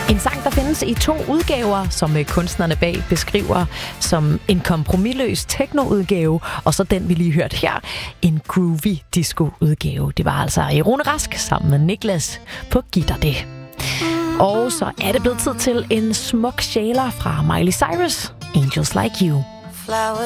En sang, der findes i 2 udgaver, som kunstnerne bag beskriver som en kompromisløs techno-udgave, og så den, vi lige hørte her, en groovy disco-udgave. Det var altså Rune Rask sammen med Niklas på guitar det. Og så er det blevet tid til en smuk sjæler fra Miley Cyrus, Angels Like You.